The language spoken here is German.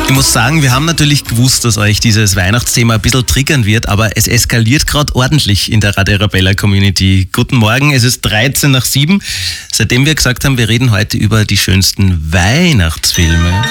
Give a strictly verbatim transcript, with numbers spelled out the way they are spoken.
Ich muss sagen, wir haben natürlich gewusst, dass euch dieses Weihnachtsthema ein bisschen triggern wird, aber es eskaliert gerade ordentlich in der Radio Arabella Community. Guten Morgen, es ist dreizehn nach sieben. Seitdem wir gesagt haben, wir reden heute über die schönsten Weihnachtsfilme.